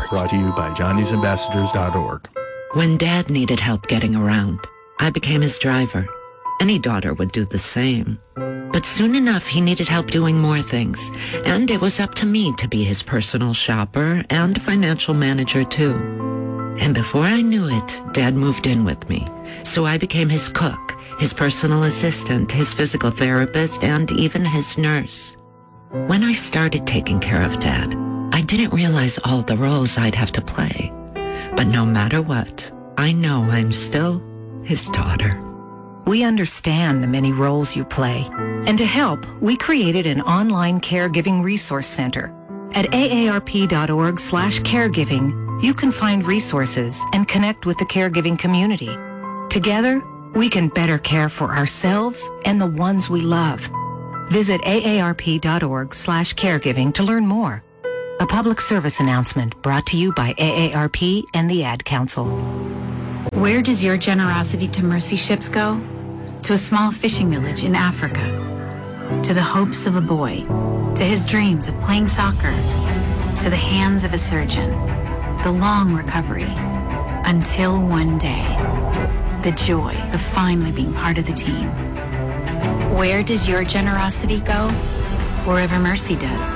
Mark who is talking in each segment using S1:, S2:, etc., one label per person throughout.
S1: Brought to you by johnny'sambassadors.org.
S2: When Dad needed help getting around, I became his driver. Any daughter would do the same. But soon enough, he needed help doing more things, and it was up to me to be his personal shopper and financial manager, too. And before I knew it, Dad moved in with me, so I became his cook, his personal assistant, his physical therapist, and even his nurse. When I started taking care of Dad, I didn't realize all the roles I'd have to play. But no matter what, I know I'm still his daughter.
S3: We understand the many roles you play. And to help, we created an online caregiving resource center. At aarp.org/caregiving, you can find resources and connect with the caregiving community. Together, we can better care for ourselves and the ones we love. Visit aarp.org/caregiving to learn more. A public service announcement brought to you by AARP and the Ad Council.
S4: Where does your generosity to mercy ships go? To a small fishing village in Africa. To the hopes of a boy. To his dreams of playing soccer. To the hands of a surgeon. The long recovery. Until one day. The joy of finally being part of the team. Where does your generosity go? Wherever mercy does.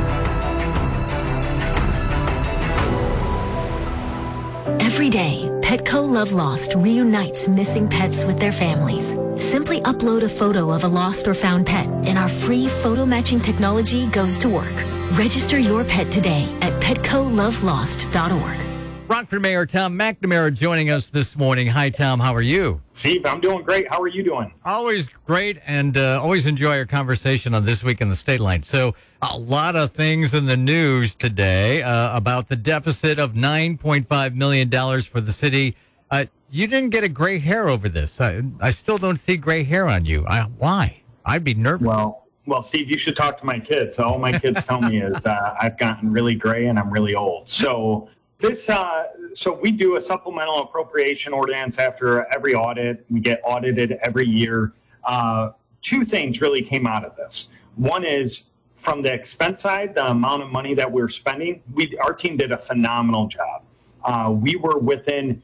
S5: Every day, Petco Love Lost reunites missing pets with their families. Simply upload a photo of a lost or found pet, and our free photo matching technology goes to work. Register your pet today at PetcoLoveLost.org.
S6: Rockford Mayor Tom McNamara joining us this morning. Hi, Tom. How are you?
S7: Steve, I'm doing great. How are you doing?
S6: Always great, and always enjoy our conversation on This Week in the State Line. So a lot of things in the news today about the deficit of $9.5 million for the city. You didn't get a gray hair over this. I still don't see gray hair on you. Why? I'd be nervous.
S7: Well, Steve, you should talk to my kids. All my kids tell me is I've gotten really gray and I'm really old. So we do a supplemental appropriation ordinance after every audit. We get audited every year. Two things really came out of this. One is from the expense side, the amount of money that we're spending. Our team did a phenomenal job. We were within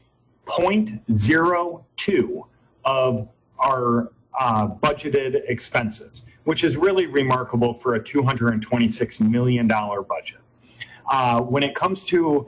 S7: 0.02 of our budgeted expenses, which is really remarkable for a $226 million budget. When it comes to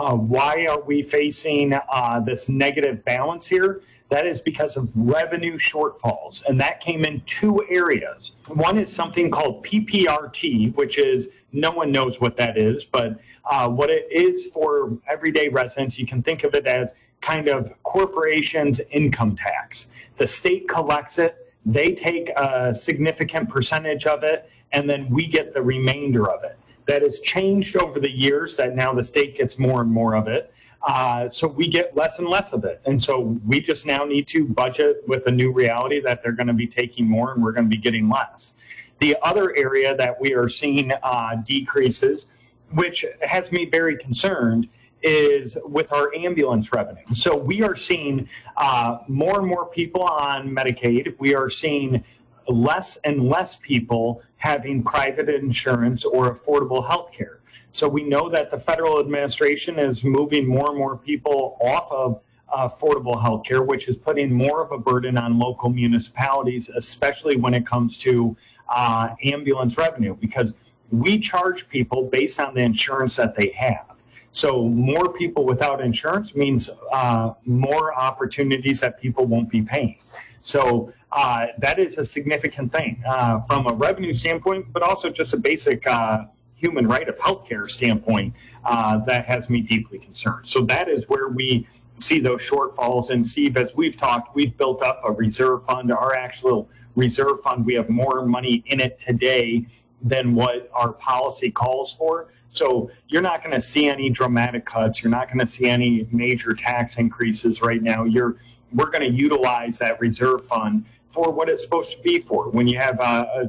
S7: why are we facing this negative balance here? That is because of revenue shortfalls, and that came in two areas. One is something called PPRT, which is, no one knows what that is, but what it is for everyday residents, you can think of it as kind of corporations' income tax. The state collects it, they take a significant percentage of it, and then we get the remainder of it. That has changed over the years, that now the state gets more and more of it. So we get less and less of it. And so we just now need to budget with a new reality that they're going to be taking more and we're going to be getting less. The other area that we are seeing decreases, which has me very concerned, is with our ambulance revenue. So we are seeing more and more people on Medicaid. We are seeing less and less people having private insurance or affordable health care. So we know that the federal administration is moving more and more people off of affordable health care, which is putting more of a burden on local municipalities, especially when it comes to ambulance revenue, because we charge people based on the insurance that they have. So more people without insurance means more opportunities that people won't be paying. So that is a significant thing from a revenue standpoint, but also just a basic human right of healthcare standpoint that has me deeply concerned. So that is where we see those shortfalls. And Steve, as we've talked, we've built up a reserve fund. Our actual reserve fund, we have more money in it today than what our policy calls for. So you're not going to see any dramatic cuts. You're not going to see any major tax increases right now. We're going to utilize that reserve fund for what it's supposed to be for. When you have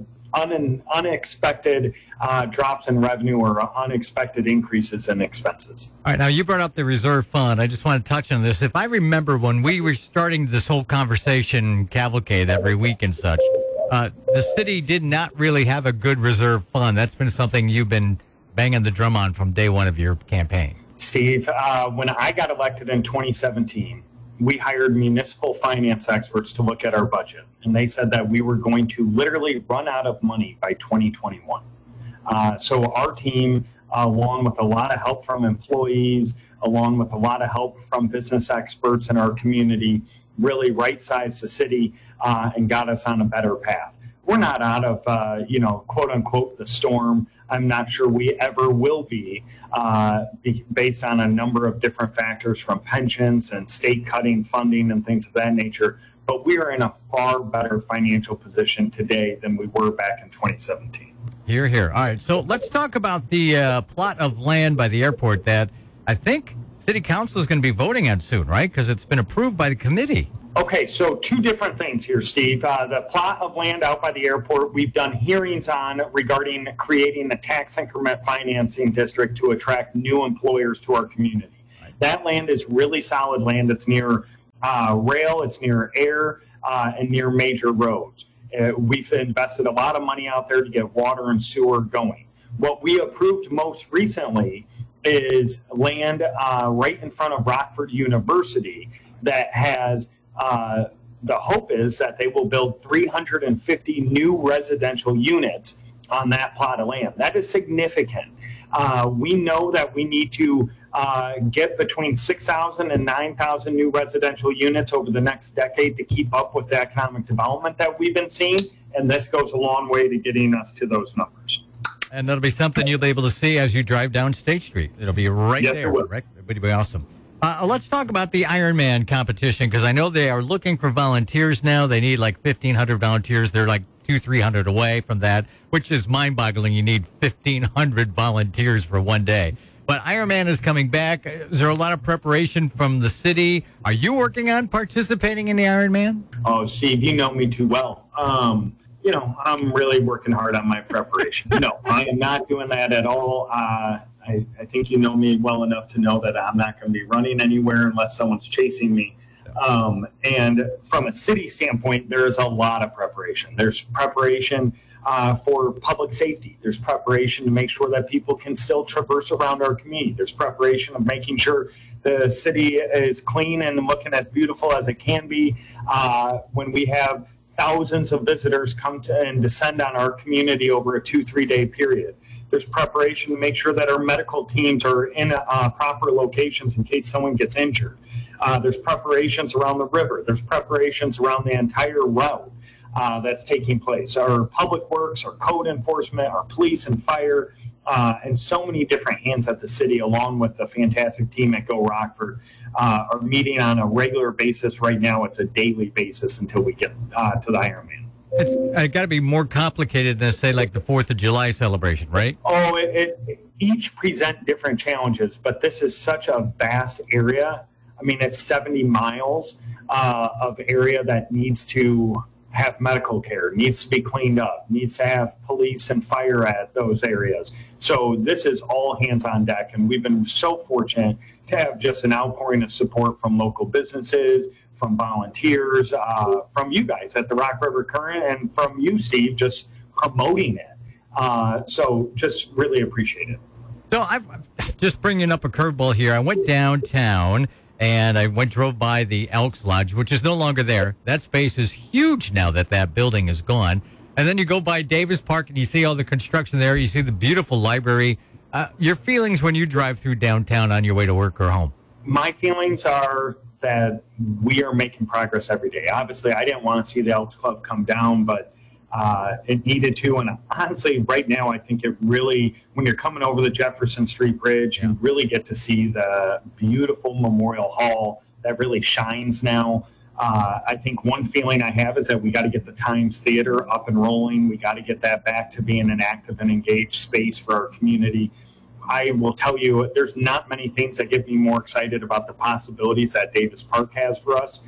S7: unexpected drops in revenue or unexpected increases in expenses.
S6: All right, now you brought up the reserve fund. I just want to touch on this. If I remember when we were starting this whole conversation, cavalcade every week and such, the city did not really have a good reserve fund. That's been something you've been banging the drum on from day one of your campaign.
S7: Steve, when I got elected in 2017, we hired municipal finance experts to look at our budget. And they said that we were going to literally run out of money by 2021. So our team, along with a lot of help from employees, along with a lot of help from business experts in our community, really right-sized the city and got us on a better path. We're not out of, quote unquote, the storm. I'm not sure we ever will be, based on a number of different factors from pensions and state cutting funding and things of that nature. But we are in a far better financial position today than we were back in 2017.
S6: Hear, hear. All right, so let's talk about the plot of land by the airport that I think City Council is going to be voting on soon, right? Because it's been approved by the committee.
S7: Okay, so two different things here, Steve. The plot of land out by the airport, we've done hearings on regarding creating the tax increment financing district to attract new employers to our community. That land is really solid land. It's near rail, it's near air, and near major roads. We've invested a lot of money out there to get water and sewer going. What we approved most recently is land right in front of Rockford University that has the hope is that they will build 350 new residential units on that plot of land. That is significant. We know that we need to get between 6,000 and 9,000 new residential units over the next decade to keep up with the economic development that we've been seeing, and this goes a long way to getting us to those numbers.
S6: And that'll be something you'll be able to see as you drive down State Street. It'll be right there. It will. Right? It'll be awesome. Let's talk about the Ironman competition, because I know they are looking for volunteers now. They need like 1,500 volunteers. They're like 200-300 away from that, which is mind-boggling. You need 1,500 volunteers for one day. But Ironman is coming back. Is there a lot of preparation from the city? Are you working on participating in the Ironman?
S7: Oh, Steve, you know me too well. I'm really working hard on my preparation. No, I am not doing that at all. I think you know me well enough to know that I'm not going to be running anywhere unless someone's chasing me. And from a city standpoint, there is a lot of preparation. There's preparation for public safety. There's preparation to make sure that people can still traverse around our community. There's preparation of making sure the city is clean and looking as beautiful as it can be. When we have thousands of visitors come to and descend on our community over a 2-3 day period. There's preparation to make sure that our medical teams are in proper locations in case someone gets injured. There's preparations around the river. There's preparations around the entire route that's taking place. Our public works, our code enforcement, our police and fire, and so many different hands at the city, along with the fantastic team at Go Rockford, are meeting on a regular basis. Right now, it's a daily basis until we get to the Ironman.
S6: It's got to be more complicated than, say, like the 4th of July celebration, right?
S7: Oh, each present different challenges, but this is such a vast area. I mean, it's 70 miles of area that needs to have medical care, needs to be cleaned up, needs to have police and fire at those areas. So this is all hands on deck, and we've been so fortunate to have just an outpouring of support from local businesses, from volunteers, from you guys at the Rock River Current, and from you, Steve, just promoting it. So just really appreciate it.
S6: So I'm just bringing up a curveball here. I went downtown and I drove by the Elks Lodge, which is no longer there. That space is huge now that building is gone. And then you go by Davis Park and you see all the construction there. You see the beautiful library. Your feelings when you drive through downtown on your way to work or home?
S7: My feelings are that we are making progress every day. Obviously, I didn't want to see the Elks Club come down, but it needed to. And honestly, right now, I think it really, when you're coming over the Jefferson Street Bridge, you really get to see the beautiful Memorial Hall that really shines now. I think one feeling I have is that we got to get the Times Theater up and rolling. We got to get that back to being an active and engaged space for our community. I will tell you, there's not many things that get me more excited about the possibilities that Davis Park has for us.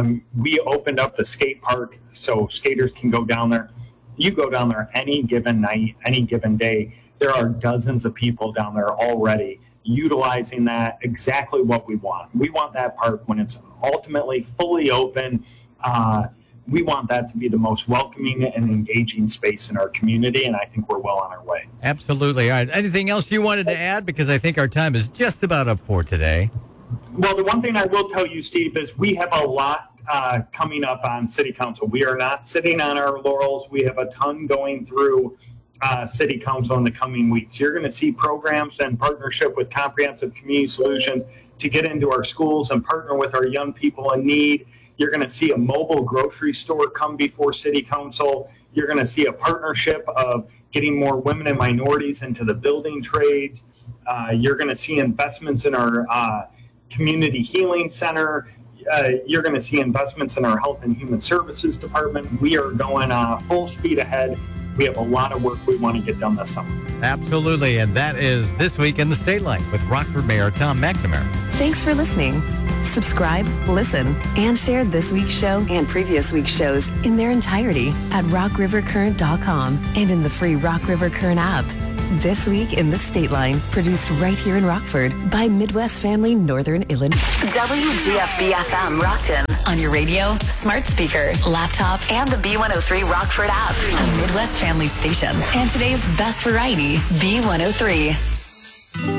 S7: We opened up the skate park so skaters can go down there. You go down there any given night, any given day, there are dozens of people down there already utilizing that, exactly what we want. We want that park when it's ultimately fully open we want that to be the most welcoming and engaging space in our community, and I think we're well on our way.
S6: Absolutely. All right. Anything else you wanted to add? Because I think our time is just about up for today.
S7: Well, the one thing I will tell you, Steve, is we have a lot coming up on City Council. We are not sitting on our laurels. We have a ton going through City Council in the coming weeks. You're going to see programs and partnership with Comprehensive Community Solutions to get into our schools and partner with our young people in need. You're going to see a mobile grocery store come before City Council. You're going to see a partnership of getting more women and minorities into the building trades. You're going to see investments in our community healing center. You're going to see investments in our health and human services department. We are going full speed ahead. We have a lot of work we want to get done this summer.
S6: Absolutely. And that is This Week in the State Line with Rockford Mayor Tom McNamara.
S8: Thanks for listening. Subscribe, listen, and share this week's show and previous week's shows in their entirety at rockrivercurrent.com and in the free Rock River Current app. This Week in the State Line, produced right here in Rockford by Midwest Family Northern Illinois.
S9: WGFB-FM Rockton on your radio, smart speaker, laptop, and the B103 Rockford app. A Midwest Family station. And today's best variety, B103.